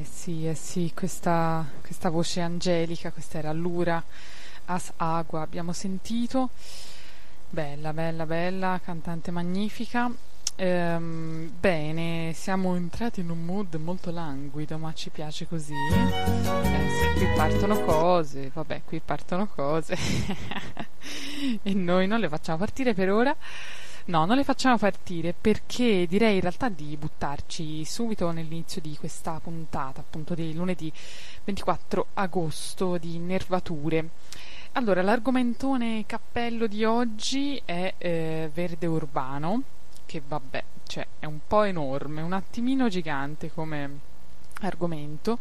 sì, questa voce angelica, questa era Lura As Agua, abbiamo sentito, bella, cantante magnifica. Bene, siamo entrati in un mood molto languido, ma ci piace così. Sì, qui partono cose, e noi non le facciamo partire per ora. No, non le facciamo partire perché direi in realtà di buttarci subito nell'inizio di questa puntata, appunto di lunedì 24 agosto di Nervature. Allora, l'argomentone cappello di oggi è verde urbano, che vabbè, cioè è un po' enorme, un attimino gigante come argomento.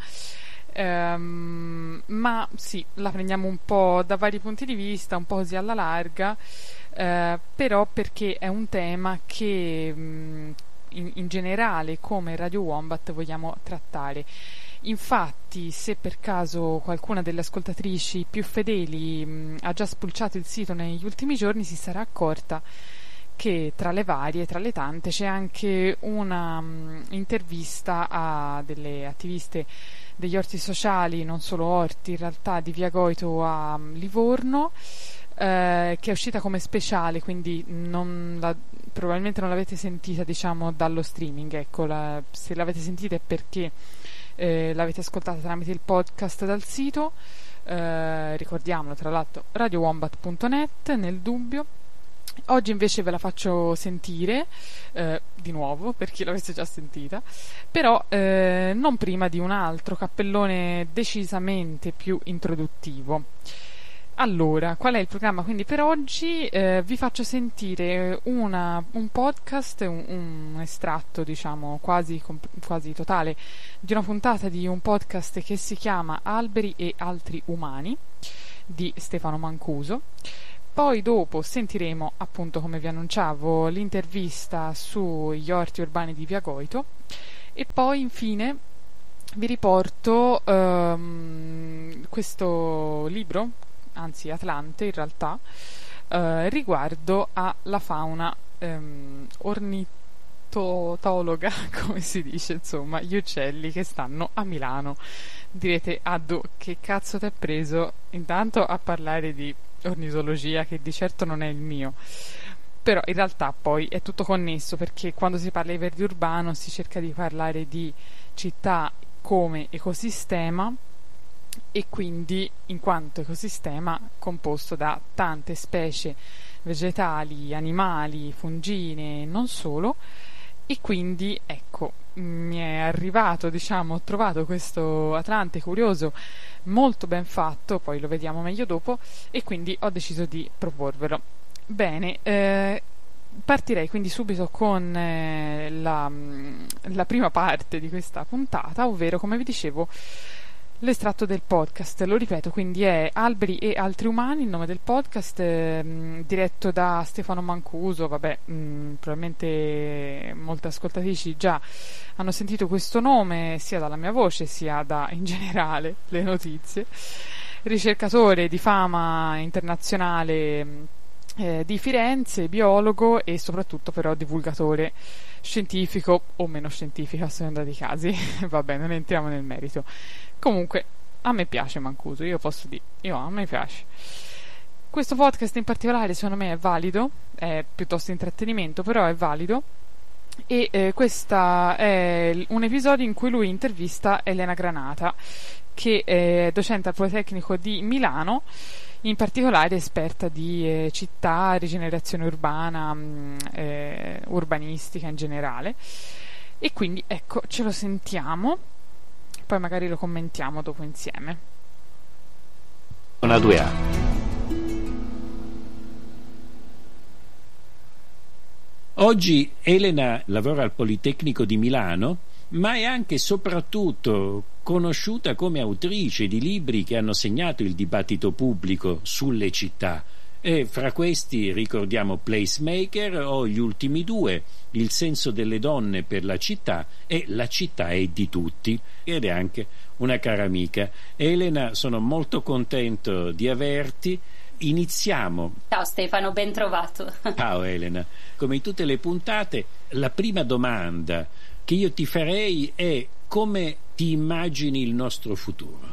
Ma sì, la prendiamo un po' da vari punti di vista, un po' così alla larga, però perché è un tema che in generale come Radio Wombat vogliamo trattare. Infatti, se per caso qualcuna delle ascoltatrici più fedeli ha già spulciato il sito negli ultimi giorni, si sarà accorta che tra le tante c'è anche una intervista a delle attiviste degli orti sociali, non solo orti, in realtà di Via Goito a Livorno, che è uscita come speciale, quindi probabilmente non l'avete sentita, diciamo, dallo streaming. Ecco, se l'avete sentita è perché l'avete ascoltata tramite il podcast dal sito, ricordiamolo tra l'altro, radiowombat.net nel dubbio. Oggi invece ve la faccio sentire di nuovo per chi l'avesse già sentita, però non prima di un altro cappellone decisamente più introduttivo. Allora, qual è il programma quindi per oggi? Vi faccio sentire un podcast, un estratto, diciamo, quasi totale di una puntata di un podcast che si chiama Alberi e altri umani di Stefano Mancuso. Poi dopo sentiremo, appunto, come vi annunciavo, l'intervista sugli orti urbani di Via Goito, e poi infine vi riporto questo libro, anzi Atlante in realtà, riguardo alla fauna ornitologa, come si dice, insomma, gli uccelli che stanno a Milano. Direte, Addo, che cazzo t'è preso intanto a parlare di ornitologia, che di certo non è il mio, però in realtà poi è tutto connesso, perché quando si parla di verde urbano si cerca di parlare di città come ecosistema, e quindi in quanto ecosistema composto da tante specie vegetali, animali, fungine, non solo. E quindi ecco, mi è arrivato, diciamo, ho trovato questo Atlante curioso, molto ben fatto, poi lo vediamo meglio dopo, e quindi ho deciso di proporvelo. Bene, partirei quindi subito con la prima parte di questa puntata, ovvero, come vi dicevo, l'estratto del podcast. Lo ripeto, quindi è Alberi e altri umani, il nome del podcast, diretto da Stefano Mancuso. Vabbè, probabilmente molte ascoltatrici già hanno sentito questo nome sia dalla mia voce sia da, in generale, le notizie. Ricercatore di fama internazionale di Firenze, biologo e soprattutto però divulgatore scientifico o meno scientifico a seconda dei casi. Vabbè, non entriamo nel merito. Comunque, a me piace Mancuso, io posso dire, a me piace. Questo podcast in particolare secondo me è valido, è piuttosto intrattenimento, però è valido, e questo è un episodio in cui lui intervista Elena Granata, che è docente al Politecnico di Milano, in particolare esperta di città, rigenerazione urbana, urbanistica in generale, e quindi ecco, ce lo sentiamo, poi magari lo commentiamo dopo insieme. Una 2A. Oggi Elena lavora al Politecnico di Milano, ma è anche e soprattutto conosciuta come autrice di libri che hanno segnato il dibattito pubblico sulle città, e fra questi ricordiamo Placemaker o gli ultimi due, Il senso delle donne per la città e La città è di tutti, ed è anche una cara amica. Elena, sono molto contento di averti. Iniziamo. Ciao Stefano, ben trovato. Ciao Elena. Come in tutte le puntate, la prima domanda che io ti farei è: come ti immagini il nostro futuro?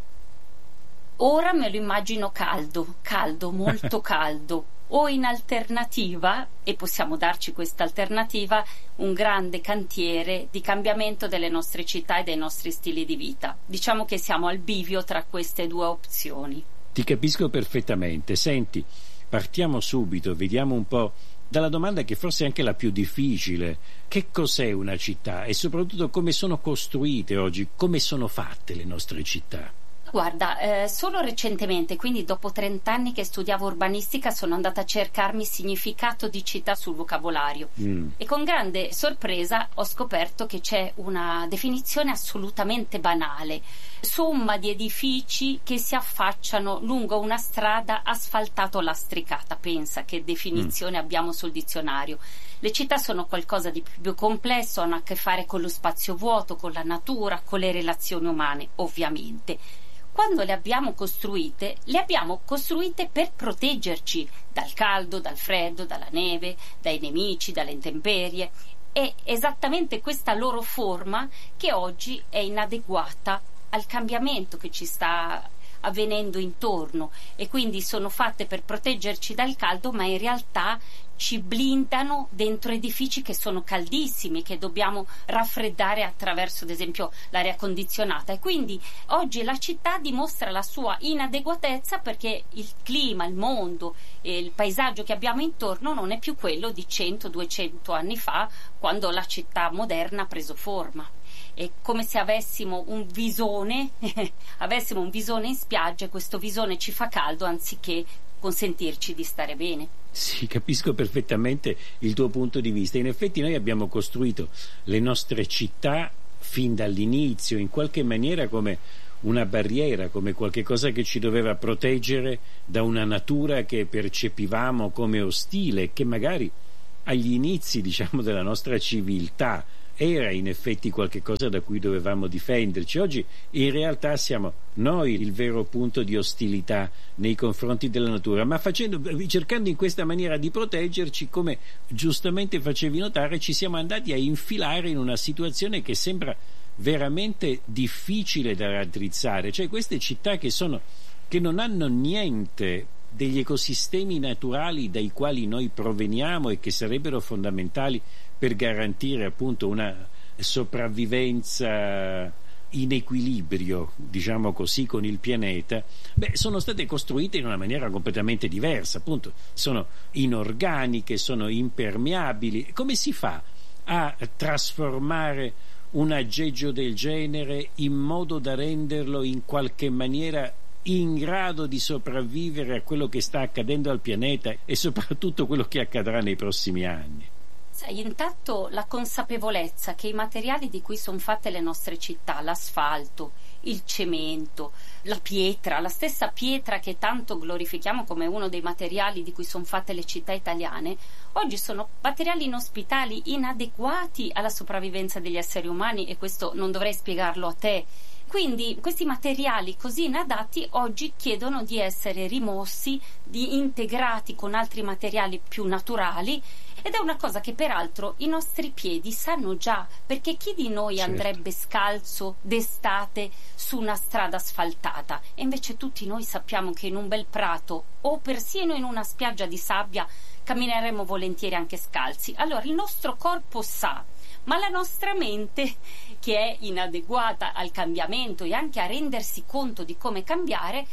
Ora me lo immagino caldo, molto caldo, o in alternativa, e possiamo darci questa alternativa, un grande cantiere di cambiamento delle nostre città e dei nostri stili di vita. Diciamo che siamo al bivio tra queste due opzioni. Ti capisco perfettamente. Senti, partiamo subito, vediamo un po' dalla domanda che forse è anche la più difficile. Che cos'è una città e soprattutto come sono costruite oggi, come sono fatte le nostre città? Guarda, solo recentemente, quindi dopo 30 anni che studiavo urbanistica, sono andata a cercarmi significato di città sul vocabolario e con grande sorpresa ho scoperto che c'è una definizione assolutamente banale: somma di edifici che si affacciano lungo una strada asfaltato-lastricata. Pensa che definizione abbiamo sul dizionario. Le città sono qualcosa di più complesso, hanno a che fare con lo spazio vuoto, con la natura, con le relazioni umane, ovviamente. Quando le abbiamo costruite per proteggerci dal caldo, dal freddo, dalla neve, dai nemici, dalle intemperie. È esattamente questa loro forma che oggi è inadeguata al cambiamento che ci sta avvenendo intorno, e quindi sono fatte per proteggerci dal caldo, ma in realtà ci blindano dentro edifici che sono caldissimi, che dobbiamo raffreddare attraverso, ad esempio, l'aria condizionata. E quindi oggi la città dimostra la sua inadeguatezza perché il clima, il mondo e il paesaggio che abbiamo intorno non è più quello di 100-200 anni fa, quando la città moderna ha preso forma. È come se avessimo un visone in spiaggia, e questo visone ci fa caldo anziché consentirci di stare bene. Sì, capisco perfettamente il tuo punto di vista. In effetti noi abbiamo costruito le nostre città fin dall'inizio in qualche maniera come una barriera, come qualche cosa che ci doveva proteggere da una natura che percepivamo come ostile, che magari agli inizi, diciamo, della nostra civiltà era in effetti qualche cosa da cui dovevamo difenderci. Oggi in realtà siamo noi il vero punto di ostilità nei confronti della natura, ma cercando in questa maniera di proteggerci, come giustamente facevi notare, ci siamo andati a infilare in una situazione che sembra veramente difficile da raddrizzare, cioè queste città che non hanno niente degli ecosistemi naturali dai quali noi proveniamo e che sarebbero fondamentali per garantire appunto una sopravvivenza in equilibrio, diciamo così, con il pianeta. Sono state costruite in una maniera completamente diversa, appunto sono inorganiche, sono impermeabili. Come si fa a trasformare un aggeggio del genere in modo da renderlo in qualche maniera in grado di sopravvivere a quello che sta accadendo al pianeta e soprattutto quello che accadrà nei prossimi anni? Sai, intanto la consapevolezza che i materiali di cui sono fatte le nostre città, l'asfalto, il cemento, la pietra, la stessa pietra che tanto glorifichiamo come uno dei materiali di cui sono fatte le città italiane, oggi sono materiali inospitali, inadeguati alla sopravvivenza degli esseri umani, e questo non dovrei spiegarlo a te. Quindi questi materiali così inadatti oggi chiedono di essere rimossi, di integrati con altri materiali più naturali, ed è una cosa che peraltro i nostri piedi sanno già, perché chi di noi andrebbe scalzo d'estate su una strada asfaltata? E invece tutti noi sappiamo che in un bel prato o persino in una spiaggia di sabbia cammineremo volentieri anche scalzi. Allora il nostro corpo sa, ma la nostra mente, che è inadeguata al cambiamento e anche a rendersi conto di come cambiare,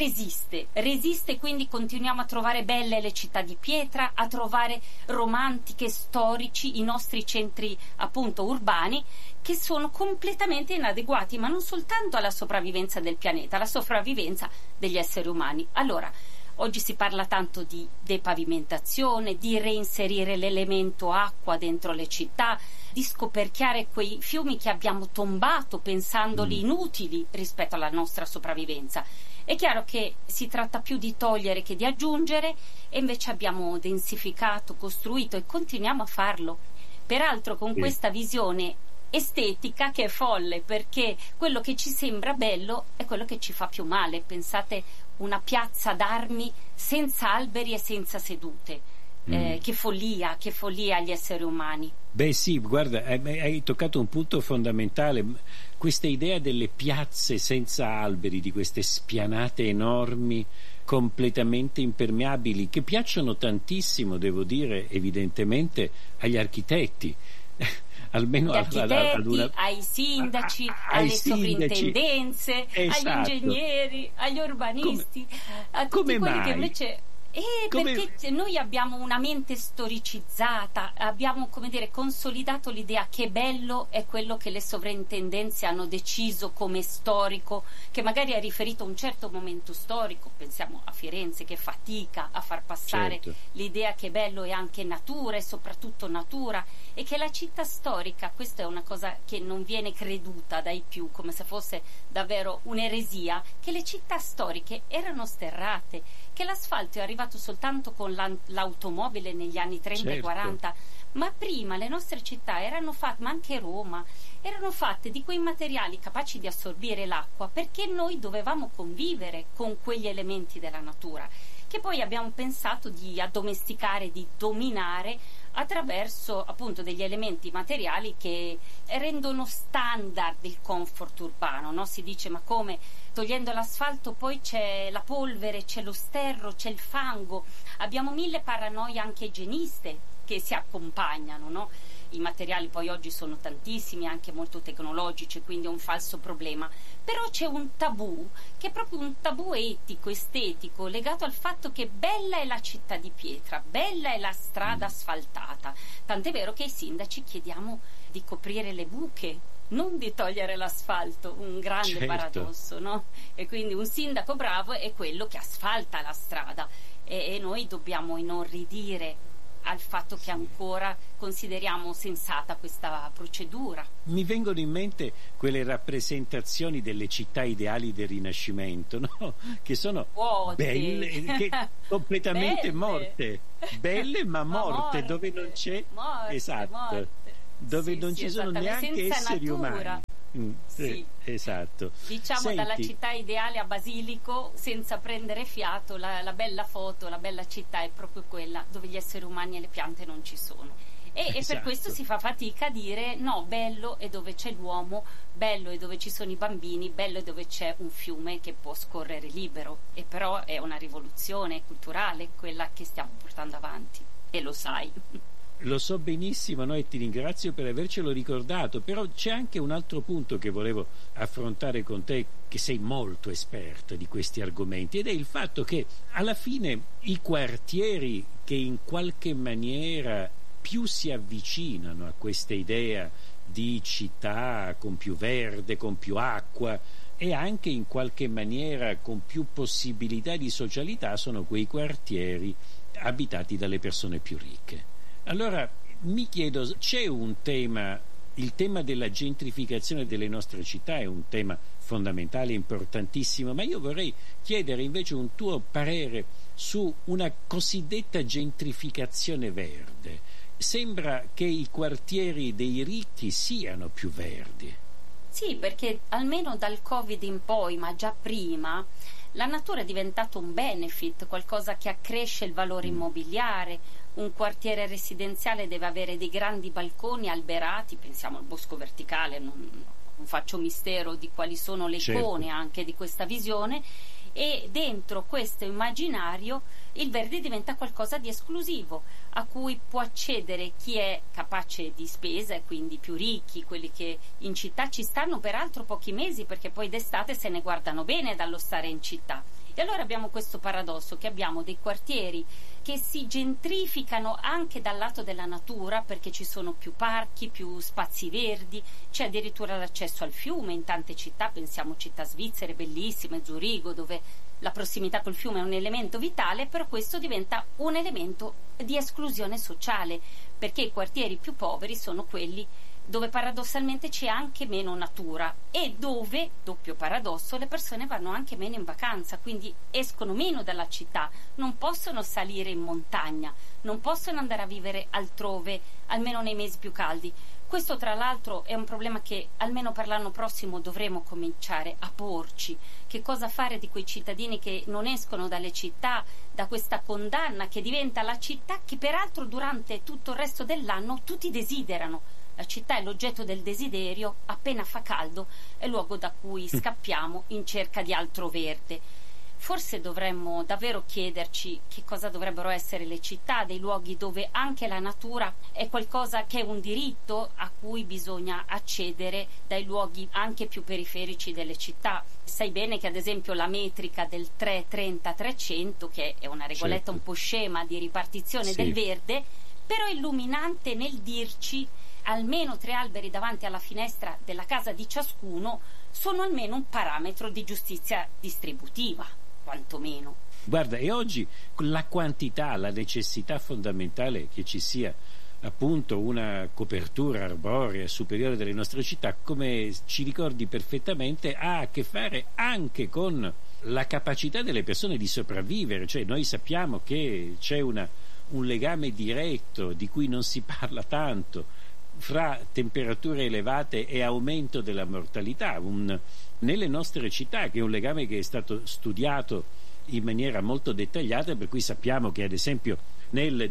resiste, quindi continuiamo a trovare belle le città di pietra, a trovare romantiche, storici i nostri centri appunto urbani, che sono completamente inadeguati, ma non soltanto alla sopravvivenza del pianeta, alla sopravvivenza degli esseri umani. Allora, oggi si parla tanto di depavimentazione, di reinserire l'elemento acqua dentro le città, di scoperchiare quei fiumi che abbiamo tombato pensandoli inutili rispetto alla nostra sopravvivenza. È chiaro che si tratta più di togliere che di aggiungere, e invece abbiamo densificato, costruito e continuiamo a farlo. Peraltro con questa visione estetica che è folle, perché quello che ci sembra bello è quello che ci fa più male. Pensate, una piazza d'armi senza alberi e senza sedute. che follia gli esseri umani. Beh sì, guarda, hai toccato un punto fondamentale, questa idea delle piazze senza alberi, di queste spianate enormi, completamente impermeabili, che piacciono tantissimo, devo dire, evidentemente agli architetti. Almeno agli architetti, ai sindaci, alle sindaci. sovrintendenze, Esatto. agli ingegneri, agli urbanisti, a tutti quelli che invece... perché noi abbiamo una mente storicizzata, abbiamo, come dire, consolidato l'idea che bello è quello che le sovrintendenze hanno deciso come storico, che magari è riferito a un certo momento storico. Pensiamo a Firenze, che fatica a far passare l'idea che bello è anche natura, e soprattutto natura, e che la città storica, questa è una cosa che non viene creduta dai più, come se fosse davvero un'eresia, che le città storiche erano sterrate, che l'asfalto è arrivato soltanto con l'automobile negli anni 30 e 40, ma prima le nostre città erano fatte, ma anche Roma, erano fatte di quei materiali capaci di assorbire l'acqua, perché noi dovevamo convivere con quegli elementi della natura, che poi abbiamo pensato di addomesticare, di dominare attraverso appunto degli elementi materiali che rendono standard il comfort urbano, no? Si dice, ma come, togliendo l'asfalto poi c'è la polvere, c'è lo sterro, c'è il fango. Abbiamo mille paranoie anche igieniste che si accompagnano, no? I materiali poi oggi sono tantissimi, anche molto tecnologici, quindi è un falso problema. Però c'è un tabù, che è proprio un tabù etico, estetico, legato al fatto che bella è la città di pietra, bella è la strada asfaltata. Tant'è vero che ai sindaci chiediamo di coprire le buche, non di togliere l'asfalto, un grande paradosso, no? E quindi un sindaco bravo è quello che asfalta la strada, e noi dobbiamo inorridire al fatto che ancora consideriamo sensata questa procedura. Mi vengono in mente quelle rappresentazioni delle città ideali del Rinascimento, no? Che sono belle, che completamente morte, belle ma morte, dove non c'è dove non ci sono neanche esseri umani. Esatto. Diciamo, senti, dalla città ideale a Basilico, senza prendere fiato, la bella foto, la bella città è proprio quella dove gli esseri umani e le piante non ci sono. E per questo si fa fatica a dire no, bello è dove c'è l'uomo, bello è dove ci sono i bambini, bello è dove c'è un fiume che può scorrere libero. E però è una rivoluzione culturale quella che stiamo portando avanti, e lo sai. Lo so benissimo, no? E ti ringrazio per avercelo ricordato, però c'è anche un altro punto che volevo affrontare con te, che sei molto esperta di questi argomenti, ed è il fatto che alla fine i quartieri che in qualche maniera più si avvicinano a questa idea di città con più verde, con più acqua e anche in qualche maniera con più possibilità di socialità sono quei quartieri abitati dalle persone più ricche. Allora mi chiedo, c'è un tema, il tema della gentrificazione delle nostre città è un tema fondamentale, importantissimo, ma io vorrei chiedere invece un tuo parere su una cosiddetta gentrificazione verde. Sembra che i quartieri dei ricchi siano più verdi. Sì, perché almeno dal Covid in poi, ma già prima, la natura è diventata un benefit, qualcosa che accresce il valore immobiliare. Un quartiere residenziale deve avere dei grandi balconi alberati, pensiamo al Bosco Verticale, non faccio mistero di quali sono le icone anche di questa visione, e dentro questo immaginario il verde diventa qualcosa di esclusivo, a cui può accedere chi è capace di spesa, e quindi più ricchi, quelli che in città ci stanno peraltro pochi mesi, perché poi d'estate se ne guardano bene dallo stare in città. E allora abbiamo questo paradosso, che abbiamo dei quartieri che si gentrificano anche dal lato della natura, perché ci sono più parchi, più spazi verdi, c'è addirittura l'accesso al fiume in tante città, pensiamo città svizzere bellissime, Zurigo, dove la prossimità col fiume è un elemento vitale, però questo diventa un elemento di esclusione sociale, perché i quartieri più poveri sono quelli dove paradossalmente c'è anche meno natura e dove, doppio paradosso, le persone vanno anche meno in vacanza, quindi escono meno dalla città, non possono salire in montagna, non possono andare a vivere altrove, almeno nei mesi più caldi. Questo tra l'altro è un problema che almeno per l'anno prossimo dovremo cominciare a porci. Che cosa fare di quei cittadini che non escono dalle città, da questa condanna che diventa la città che peraltro durante tutto il resto dell'anno tutti desiderano. La città è l'oggetto del desiderio, appena fa caldo è il luogo da cui scappiamo in cerca di altro verde. Forse dovremmo davvero chiederci che cosa dovrebbero essere le città, dei luoghi dove anche la natura è qualcosa che è un diritto a cui bisogna accedere dai luoghi anche più periferici delle città. Sai bene che ad esempio la metrica del 3-30-300, che è una regoletta un po' scema di ripartizione del verde, però è illuminante nel dirci almeno 3 alberi davanti alla finestra della casa di ciascuno sono almeno un parametro di giustizia distributiva, quantomeno. Guarda, e oggi la quantità, la necessità fondamentale che ci sia appunto una copertura arborea superiore delle nostre città, come ci ricordi perfettamente, ha a che fare anche con la capacità delle persone di sopravvivere. Cioè noi sappiamo che c'è un legame diretto di cui non si parla tanto fra temperature elevate e aumento della mortalità nelle nostre città, che è un legame che è stato studiato in maniera molto dettagliata, per cui sappiamo che ad esempio nel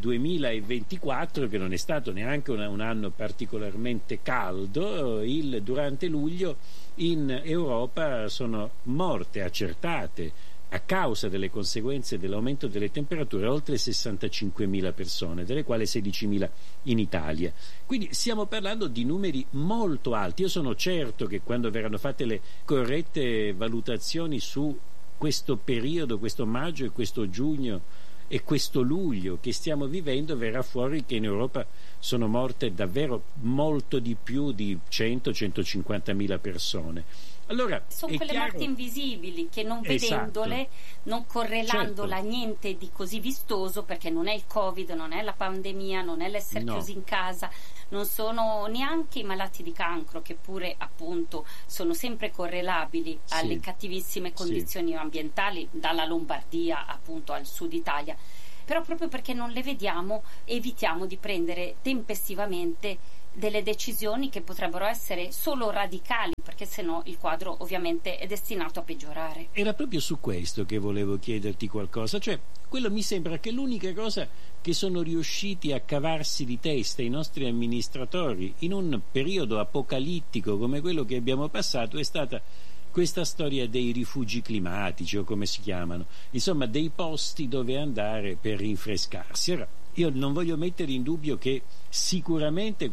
2024, che non è stato neanche un anno particolarmente caldo, durante luglio in Europa sono morte accertate a causa delle conseguenze dell'aumento delle temperature oltre 65.000 persone, delle quali 16.000 in Italia. Quindi stiamo parlando di numeri molto alti. Io sono certo che quando verranno fatte le corrette valutazioni su questo periodo, questo maggio e questo giugno e questo luglio che stiamo vivendo, verrà fuori che in Europa sono morte davvero molto di più di 100-150.000 persone. Allora, sono quelle chiaro... morti invisibili che non vedendole, esatto, non correlandola a niente di così vistoso, perché non è il Covid, non è la pandemia, non è l'essere chiusi in casa, non sono neanche i malati di cancro, che pure appunto sono sempre correlabili alle cattivissime condizioni ambientali, dalla Lombardia appunto al sud Italia. Però proprio perché non le vediamo evitiamo di prendere tempestivamente delle decisioni che potrebbero essere solo radicali, perché sennò il quadro ovviamente è destinato a peggiorare. Era proprio su questo che volevo chiederti qualcosa, cioè quello mi sembra che l'unica cosa che sono riusciti a cavarsi di testa i nostri amministratori in un periodo apocalittico come quello che abbiamo passato è stata questa storia dei rifugi climatici, o come si chiamano, insomma dei posti dove andare per rinfrescarsi. Ora, io non voglio mettere in dubbio che sicuramente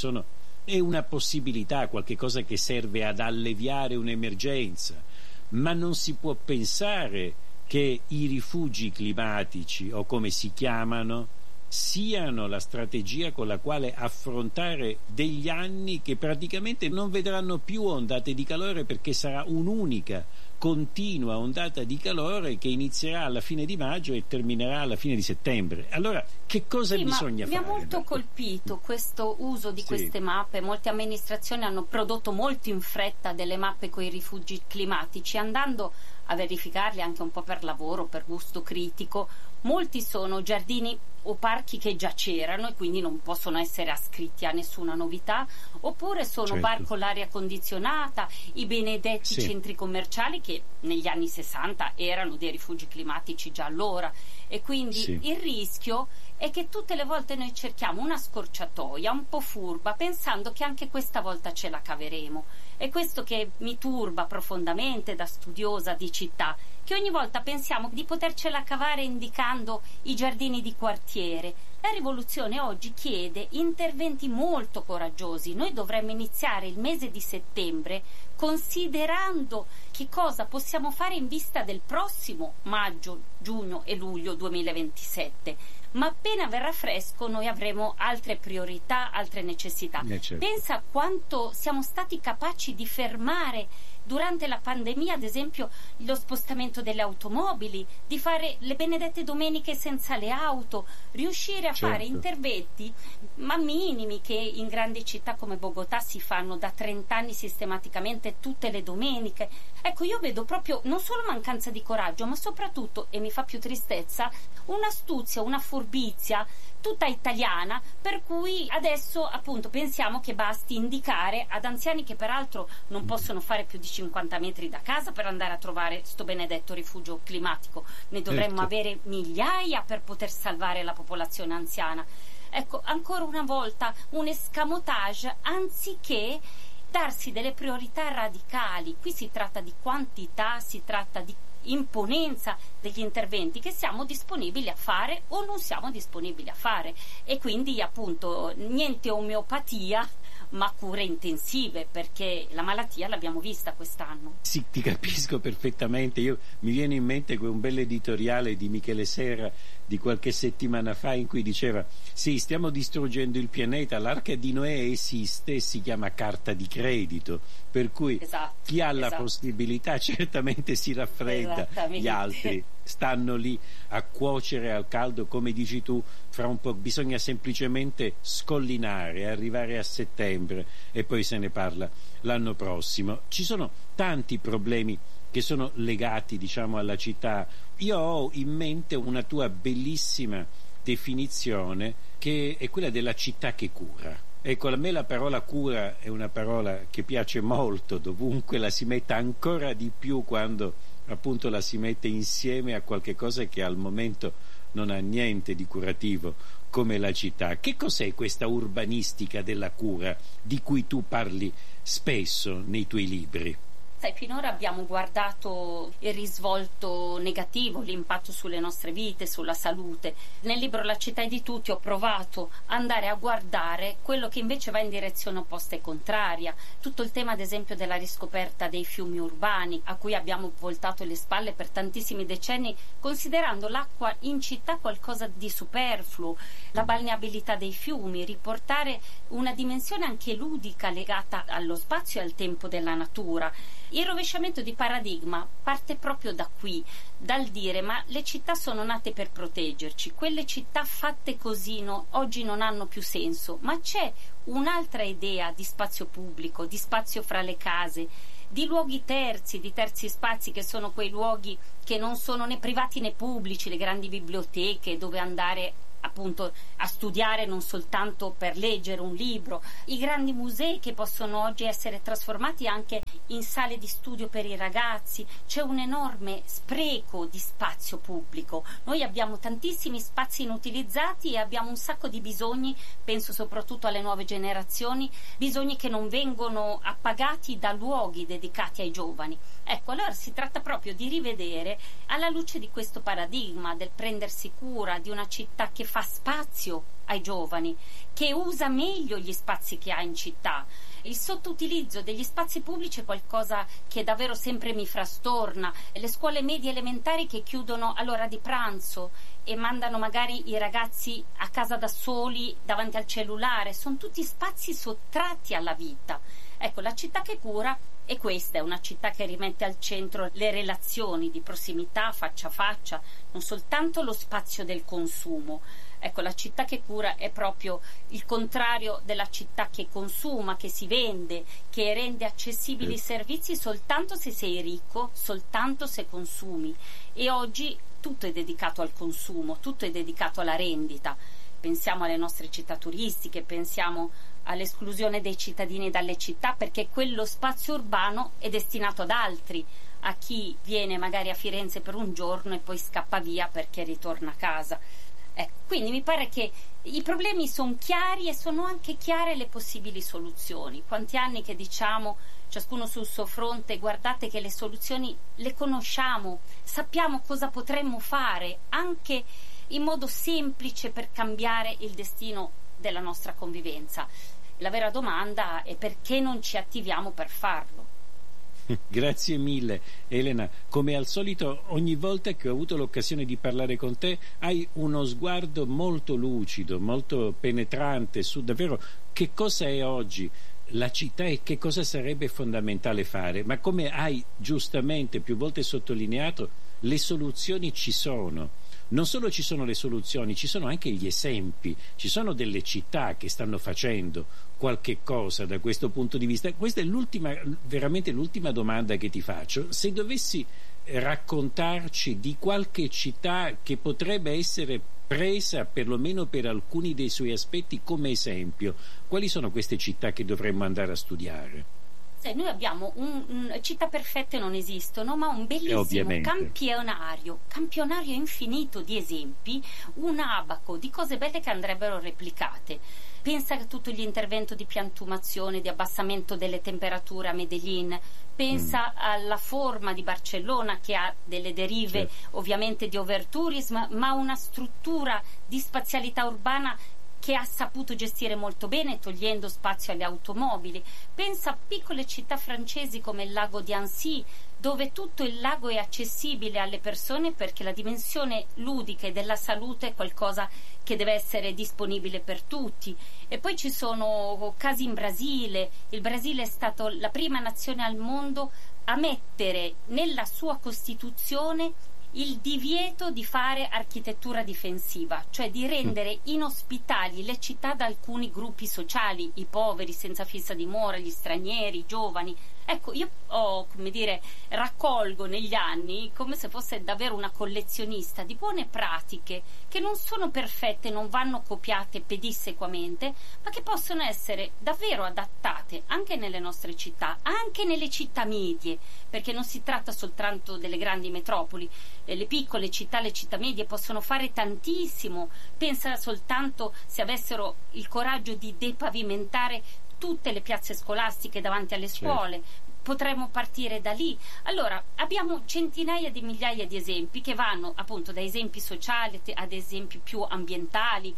è una possibilità, qualche cosa che serve ad alleviare un'emergenza, ma non si può pensare che i rifugi climatici, o come si chiamano, siano la strategia con la quale affrontare degli anni che praticamente non vedranno più ondate di calore, perché sarà un'unica continua ondata di calore che inizierà alla fine di maggio e terminerà alla fine di settembre. Allora, che cosa bisogna fare? Mi ha molto colpito questo uso di queste mappe. Molte amministrazioni hanno prodotto molto in fretta delle mappe con i rifugi climatici, andando a verificarli anche un po' per lavoro, per gusto critico. Molti sono giardini o parchi che già c'erano e quindi non possono essere ascritti a nessuna novità, oppure sono bar con l'aria condizionata, i benedetti centri commerciali che negli anni 60 erano dei rifugi climatici già allora, e quindi il rischio è che tutte le volte noi cerchiamo una scorciatoia un po' furba, pensando che anche questa volta ce la caveremo. È questo che mi turba profondamente da studiosa di città, che ogni volta pensiamo di potercela cavare indicando i giardini di quartiere. La rivoluzione oggi chiede interventi molto coraggiosi. Noi dovremmo iniziare il mese di settembre considerando che cosa possiamo fare in vista del prossimo maggio, giugno e luglio 2027. ma appena verrà fresco noi avremo altre priorità, altre necessità. Certo. Pensa quanto siamo stati capaci di fermare durante la pandemia, ad esempio, lo spostamento delle automobili, di fare le benedette domeniche senza le auto, riuscire a fare interventi ma minimi che in grandi città come Bogotà si fanno da 30 anni sistematicamente tutte le domeniche. Ecco, io vedo proprio non solo mancanza di coraggio, ma soprattutto, e mi fa più tristezza, un'astuzia, una furbizia tutta italiana, per cui adesso appunto pensiamo che basti indicare ad anziani che peraltro non possono fare più di 50 metri da casa per andare a trovare sto benedetto rifugio climatico, ne dovremmo avere migliaia per poter salvare la popolazione anziana. Ecco, ancora una volta un escamotage anziché darsi delle priorità radicali. Qui si tratta di quantità, si tratta di imponenza degli interventi che siamo disponibili a fare o non siamo disponibili a fare, e quindi appunto niente omeopatia ma cure intensive, perché la malattia l'abbiamo vista quest'anno. Sì, ti capisco perfettamente. Mi viene in mente un bel editoriale di Michele Serra di qualche settimana fa in cui diceva: sì, stiamo distruggendo il pianeta, l'arca di Noè esiste e si chiama carta di credito, per cui chi ha la possibilità certamente si raffredda, gli altri stanno lì a cuocere al caldo, come dici tu. Fra un po' bisogna semplicemente scollinare, arrivare a settembre e poi se ne parla l'anno prossimo. Ci sono tanti problemi che sono legati, diciamo, alla città. Io ho in mente una tua bellissima definizione, che è quella della città che cura. Ecco, a me la parola cura è una parola che piace molto, dovunque la si metta, ancora di più quando appunto la si mette insieme a qualche cosa che al momento non ha niente di curativo come la città. Che cos'è questa urbanistica della cura di cui tu parli spesso nei tuoi libri? Sai, finora abbiamo guardato il risvolto negativo, l'impatto sulle nostre vite, sulla salute. Nel libro La città è di tutti ho provato ad andare a guardare quello che invece va in direzione opposta e contraria. Tutto il tema, ad esempio, della riscoperta dei fiumi urbani, a cui abbiamo voltato le spalle per tantissimi decenni, considerando l'acqua in città qualcosa di superfluo, la balneabilità dei fiumi, riportare una dimensione anche ludica legata allo spazio e al tempo della natura. Il rovesciamento di paradigma parte proprio da qui, dal dire: ma le città sono nate per proteggerci, quelle città fatte così oggi non hanno più senso, ma c'è un'altra idea di spazio pubblico, di spazio fra le case, di luoghi terzi, di terzi spazi, che sono quei luoghi che non sono né privati né pubblici, le grandi biblioteche dove andare appunto a studiare non soltanto per leggere un libro, i grandi musei che possono oggi essere trasformati anche in sale di studio per i ragazzi. C'è un enorme spreco di spazio pubblico, noi abbiamo tantissimi spazi inutilizzati e abbiamo un sacco di bisogni, penso soprattutto alle nuove generazioni, bisogni che non vengono appagati da luoghi dedicati ai giovani. Ecco, allora si tratta proprio di rivedere, alla luce di questo paradigma del prendersi cura di una città che fa spazio ai giovani, che usa meglio gli spazi che ha in città. Il sottoutilizzo degli spazi pubblici è qualcosa che davvero sempre mi frastorna. Le scuole medie elementari che chiudono all'ora di pranzo e mandano magari i ragazzi a casa da soli davanti al cellulare, sono tutti spazi sottratti alla vita. Ecco, la città che cura è questa, è una città che rimette al centro le relazioni di prossimità, faccia a faccia, non soltanto lo spazio del consumo. Ecco, la città che cura è proprio il contrario della città che consuma, che si vende, che rende accessibili i servizi soltanto se sei ricco, soltanto se consumi. E oggi tutto è dedicato al consumo, tutto è dedicato alla rendita. Pensiamo alle nostre città turistiche, pensiamo all'esclusione dei cittadini dalle città, perché quello spazio urbano è destinato ad altri, a chi viene magari a Firenze per un giorno e poi scappa via perché ritorna a casa. Quindi mi pare che i problemi sono chiari e sono anche chiare le possibili soluzioni. Quanti anni che diciamo, ciascuno sul suo fronte, guardate che le soluzioni le conosciamo, sappiamo cosa potremmo fare, anche in modo semplice, per cambiare il destino della nostra convivenza. La vera domanda è perché non ci attiviamo per farlo. Grazie mille Elena, come al solito ogni volta che ho avuto l'occasione di parlare con te hai uno sguardo molto lucido, molto penetrante su davvero che cosa è oggi la città e che cosa sarebbe fondamentale fare, ma come hai giustamente più volte sottolineato, le soluzioni ci sono. Non solo ci sono le soluzioni, ci sono anche gli esempi, ci sono delle città che stanno facendo qualche cosa da questo punto di vista. Questa è veramente l'ultima domanda che ti faccio. Se dovessi raccontarci di qualche città che potrebbe essere presa perlomeno per alcuni dei suoi aspetti come esempio, quali sono queste città che dovremmo andare a studiare? Noi abbiamo città perfette non esistono, ma un bellissimo campionario infinito di esempi, un abaco di cose belle che andrebbero replicate. Pensa a tutto gli interventi di piantumazione, di abbassamento delle temperature a Medellin, pensa alla forma di Barcellona che ha delle derive ovviamente di overtourism, ma una struttura di spazialità urbana che ha saputo gestire molto bene, togliendo spazio alle automobili. Pensa a piccole città francesi come il lago di Annecy, dove tutto il lago è accessibile alle persone perché la dimensione ludica e della salute è qualcosa che deve essere disponibile per tutti. E poi ci sono casi in Brasile. Il Brasile è stato la prima nazione al mondo a mettere nella sua Costituzione il divieto di fare architettura difensiva, cioè di rendere inospitali le città da alcuni gruppi sociali, i poveri senza fissa dimora, gli stranieri, i giovani. Ecco, io raccolgo negli anni, come se fosse davvero una collezionista, di buone pratiche che non sono perfette, non vanno copiate pedissequamente, ma che possono essere davvero adattate anche nelle nostre città, anche nelle città medie, perché non si tratta soltanto delle grandi metropoli. Le piccole città, le città medie possono fare tantissimo. Pensa soltanto se avessero il coraggio di depavimentare tutte le piazze scolastiche davanti alle scuole. Potremmo partire da lì. Allora, abbiamo centinaia di migliaia di esempi che vanno appunto da esempi sociali ad esempi più ambientali,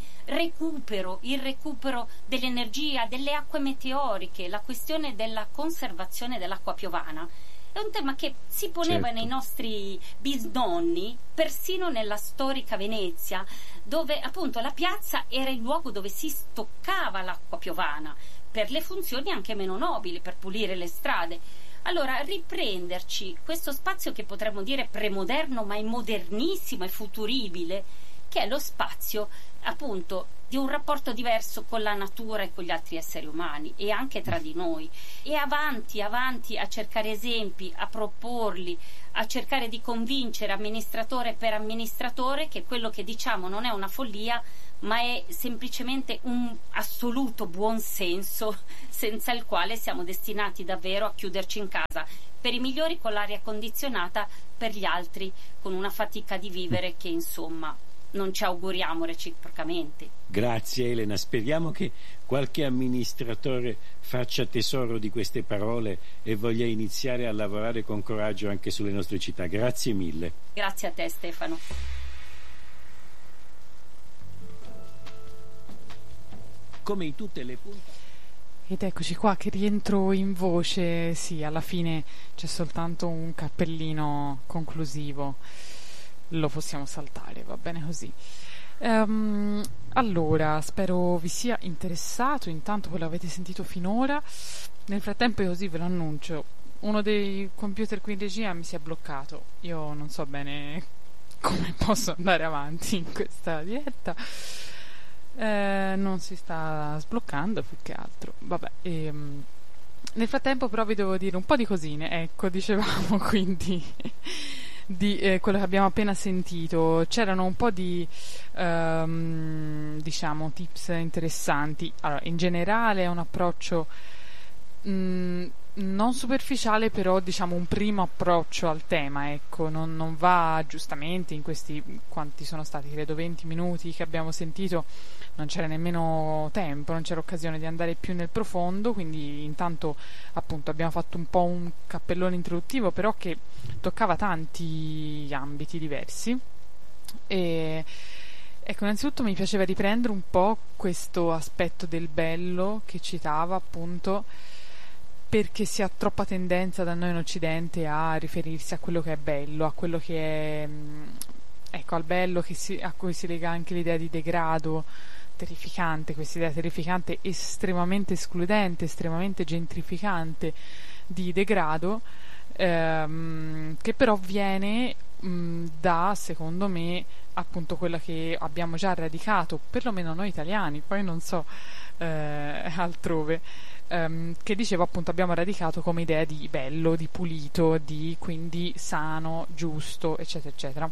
il recupero dell'energia, delle acque meteoriche, la questione della conservazione dell'acqua piovana. È un tema che si poneva nei nostri bisnonni, persino nella storica Venezia, dove appunto la piazza era il luogo dove si stoccava l'acqua piovana, per le funzioni anche meno nobili, per pulire le strade. Allora, riprenderci questo spazio che potremmo dire premoderno, ma è modernissimo e futuribile, che è lo spazio appunto di un rapporto diverso con la natura e con gli altri esseri umani e anche tra di noi, e avanti a cercare esempi, a proporli, a cercare di convincere amministratore per amministratore che quello che diciamo non è una follia, ma è semplicemente un assoluto buon senso, senza il quale siamo destinati davvero a chiuderci in casa, per i migliori con l'aria condizionata, per gli altri con una fatica di vivere che insomma non ci auguriamo reciprocamente. Grazie Elena, speriamo che qualche amministratore faccia tesoro di queste parole e voglia iniziare a lavorare con coraggio anche sulle nostre città. Grazie mille. Grazie a te Stefano. Come in tutte le puntate. Ed eccoci qua che rientro in voce. Sì, alla fine c'è soltanto un cappellino conclusivo, lo possiamo saltare, va bene così. Allora, spero vi sia interessato intanto quello che avete sentito finora. Nel frattempo io così ve lo annuncio, uno dei computer qui in regia mi si è bloccato, io non so bene come posso andare avanti in questa diretta. Non si sta sbloccando più che altro, vabbè. Nel frattempo però vi devo dire un po' di cosine, ecco, dicevamo quindi di quello che abbiamo appena sentito. C'erano un po' di diciamo tips interessanti. Allora, in generale è un approccio non superficiale, però diciamo un primo approccio al tema, ecco, non va giustamente in questi, quanti sono stati, credo 20 minuti che abbiamo sentito, non c'era nemmeno tempo, non c'era occasione di andare più nel profondo, quindi intanto appunto abbiamo fatto un po' un cappellone introduttivo, però che toccava tanti ambiti diversi. E ecco, innanzitutto mi piaceva riprendere un po' questo aspetto del bello che citava appunto, perché si ha troppa tendenza da noi in Occidente a riferirsi a quello che è bello, a quello che è, ecco, al bello a cui si lega anche l'idea di degrado terrificante, questa idea terrificante, estremamente escludente, estremamente gentrificante di degrado, che però viene da, secondo me, appunto quella che abbiamo già radicato, perlomeno noi italiani, poi non so altrove, che dicevo appunto abbiamo radicato come idea di bello, di pulito, di quindi sano, giusto, eccetera, eccetera.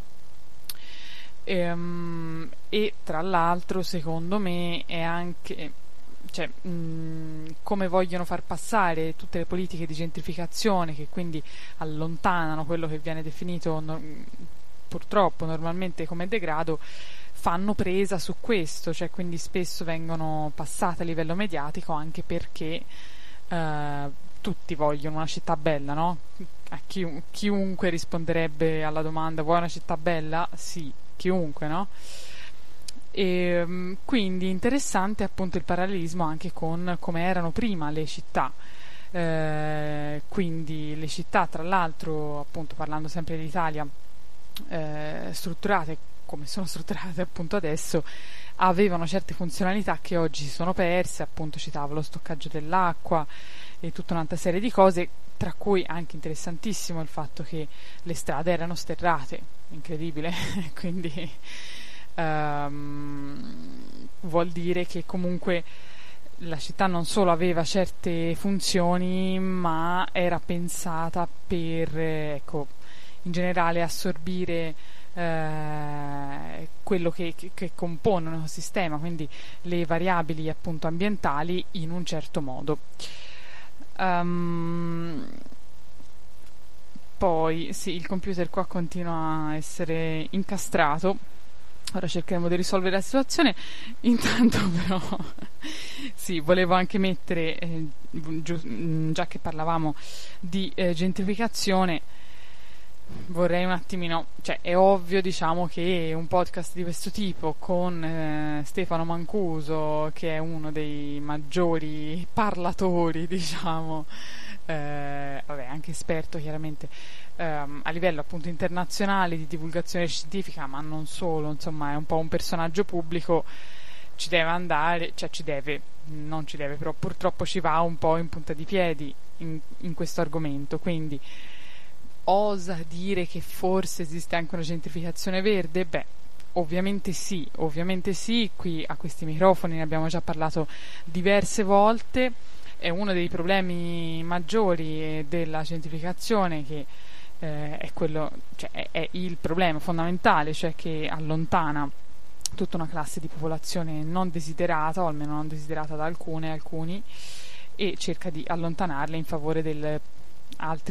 E tra l'altro secondo me è anche, cioè, come vogliono far passare tutte le politiche di gentrificazione che quindi allontanano quello che viene definito purtroppo normalmente come degrado, fanno presa su questo, cioè quindi spesso vengono passate a livello mediatico anche perché tutti vogliono una città bella, no? Chiunque risponderebbe alla domanda: vuoi una città bella? Sì, chiunque, no? E quindi interessante appunto il parallelismo anche con come erano prima le città. Quindi le città, tra l'altro, appunto parlando sempre dell'Italia, strutturate come sono strutturate appunto adesso, avevano certe funzionalità che oggi si sono perse, appunto citavo lo stoccaggio dell'acqua e tutta un'altra serie di cose, tra cui anche interessantissimo il fatto che le strade erano sterrate, incredibile, quindi vuol dire che comunque la città non solo aveva certe funzioni, ma era pensata per, ecco, in generale assorbire quello che compone un ecosistema, quindi le variabili appunto ambientali in un certo modo. Poi sì, il computer qua continua a essere incastrato. Ora cercheremo di risolvere la situazione. Intanto però sì, volevo anche mettere già che parlavamo di gentrificazione, vorrei un attimino, cioè è ovvio, diciamo, che un podcast di questo tipo con Stefano Mancuso, che è uno dei maggiori parlatori, diciamo, vabbè, anche esperto chiaramente a livello appunto internazionale di divulgazione scientifica, ma non solo, insomma è un po' un personaggio pubblico, ci deve andare, cioè non ci deve, però purtroppo ci va un po' in punta di piedi in questo argomento, quindi osa dire che forse esiste anche una gentrificazione verde? Beh, ovviamente sì, qui a questi microfoni ne abbiamo già parlato diverse volte, è uno dei problemi maggiori della gentrificazione che è quello, cioè è il problema fondamentale, cioè che allontana tutta una classe di popolazione non desiderata, o almeno non desiderata da alcuni, e cerca di allontanarle in favore del altri